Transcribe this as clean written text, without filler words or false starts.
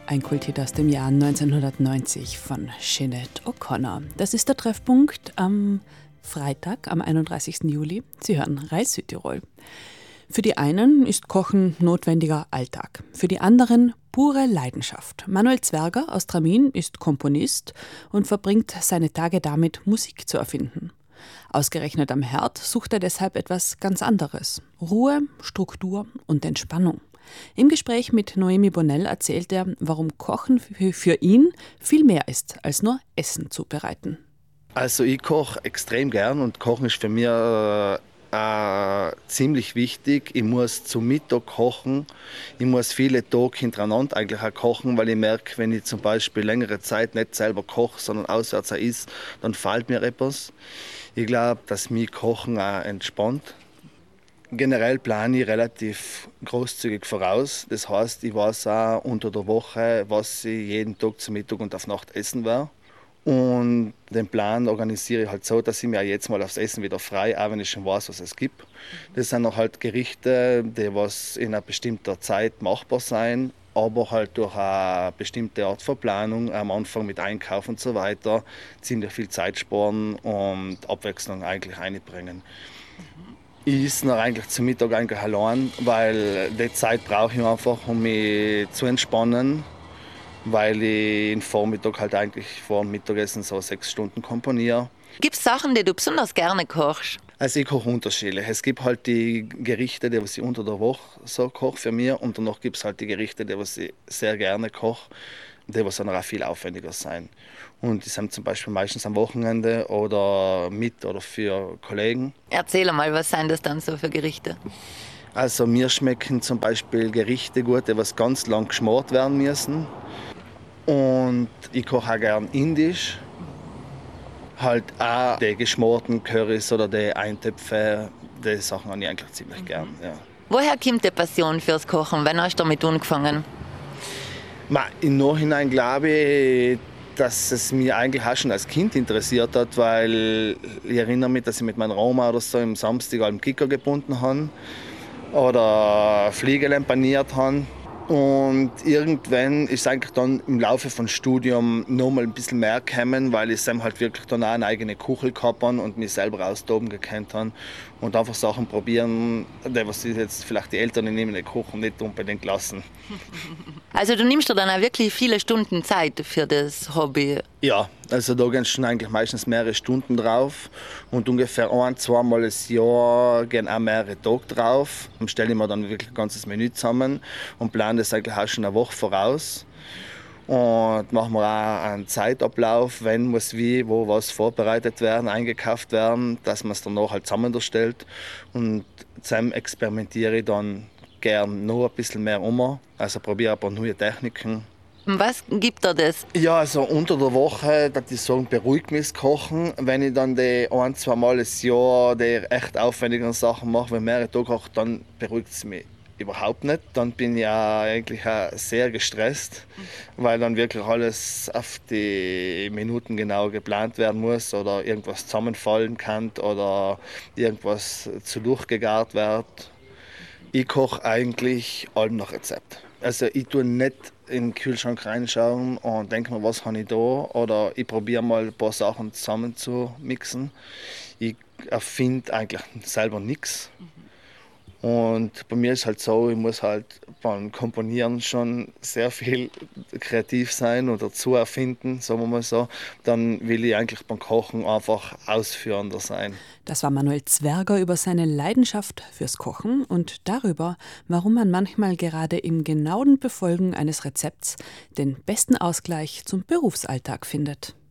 Ein Kulthit aus dem Jahr 1990 von Sinead O'Connor. Das ist der Treffpunkt am Freitag, am 31. Juli. Sie hören Reis Südtirol. Für die einen ist Kochen notwendiger Alltag, für die anderen pure Leidenschaft. Manuel Zwerger aus Tramin ist Komponist und verbringt seine Tage damit, Musik zu erfinden. Ausgerechnet am Herd sucht er deshalb etwas ganz anderes: Ruhe, Struktur und Entspannung. Im Gespräch mit Noemi Bonnell erzählt er, warum Kochen für ihn viel mehr ist, als nur Essen zubereiten. Also ich koche extrem gern und Kochen ist für mich ziemlich wichtig. Ich muss zum Mittag kochen. Ich muss viele Tage hintereinander eigentlich auch kochen, weil ich merke, wenn ich zum Beispiel längere Zeit nicht selber koche, sondern auswärts esse, dann fehlt mir etwas. Ich glaube, dass mich Kochen auch entspannt. Generell plane ich relativ großzügig voraus. Das heißt, ich weiß auch unter der Woche, was ich jeden Tag zum Mittag und auf Nacht essen werde. Und den Plan organisiere ich halt so, dass ich mir jetzt mal aufs Essen wieder frei, auch wenn ich schon weiß, was es gibt. Das sind noch halt Gerichte, die was in einer bestimmten Zeit machbar sein, aber halt durch eine bestimmte Art von Planung, am Anfang mit Einkauf und so weiter, ziemlich viel Zeit sparen und Abwechslung eigentlich einbringen. Ich esse noch eigentlich zum Mittag eigentlich allein, weil die Zeit brauche ich einfach, um mich zu entspannen, weil ich den Vormittag halt eigentlich vor dem Mittagessen so 6 Stunden komponiere. Gibt es Sachen, die du besonders gerne kochst? Also ich koche unterschiedlich. Es gibt halt die Gerichte, die was ich unter der Woche so koche für mich, und danach gibt es halt die Gerichte, die was ich sehr gerne koche, die was dann auch viel aufwendiger sein. Und die sind zum Beispiel meistens am Wochenende oder mit oder für Kollegen. Erzähl mal, was sind das dann so für Gerichte? Also mir schmecken zum Beispiel Gerichte gut, die was ganz lang geschmort werden müssen. Und ich koche auch gern indisch. Halt auch die geschmorten Currys oder die Eintöpfe, die Sachen habe ich eigentlich ziemlich gern. Ja. Woher kommt die Passion fürs Kochen? Wann hast du damit angefangen? Im Nachhinein glaube ich, dass es mich eigentlich auch schon als Kind interessiert hat, weil ich erinnere mich, dass ich mit meiner Oma oder so am Samstag einen Kicker gebunden habe oder Fliegelein paniert habe. Und irgendwann ist es eigentlich dann im Laufe des Studiums noch mal ein bisschen mehr gekommen, weil ich dann halt wirklich dann auch eine eigene Küche gehabt habe und mich selber austoben gekannt habe. Und einfach Sachen probieren, was jetzt vielleicht die Eltern in der Küche nicht unbedingt lassen. Also du nimmst dir dann auch wirklich viele Stunden Zeit für das Hobby? Ja, also da gehen schon eigentlich meistens mehrere Stunden drauf. Und ungefähr 1-2 Mal im Jahr gehen auch mehrere Tage drauf. Dann stelle ich mir dann wirklich ein ganzes Menü zusammen und plane das eigentlich auch schon eine Woche voraus. Und machen wir auch einen Zeitablauf, wenn muss wie, wo was vorbereitet werden, eingekauft werden, dass man es danach halt zusammenstellt. Und zusammen experimentiere ich dann gern noch ein bisschen mehr um. Also probiere ein paar neue Techniken. Was gibt dir das? Ja, also unter der Woche, dass ich sagen, beruhigt mich das Kochen. Wenn ich dann die 1-2 Mal im Jahr die echt aufwendigen Sachen mache, wenn mehrere Tage koche, dann beruhigt es mich überhaupt nicht. Dann bin ich eigentlich auch sehr gestresst, weil dann wirklich alles auf die Minuten genau geplant werden muss oder irgendwas zusammenfallen kann oder irgendwas zu durchgegart wird. Ich koche eigentlich allem nach Rezept. Also ich tue nicht in den Kühlschrank reinschauen und denke mir, was habe ich da, oder ich probiere mal ein paar Sachen zusammen zu mixen. Ich erfinde eigentlich selber nichts. Und bei mir ist halt so, ich muss halt beim Komponieren schon sehr viel kreativ sein oder dazu erfinden, sagen wir mal so. Dann will ich eigentlich beim Kochen einfach ausführender sein. Das war Manuel Zwerger über seine Leidenschaft fürs Kochen und darüber, warum man manchmal gerade im genauen Befolgen eines Rezepts den besten Ausgleich zum Berufsalltag findet.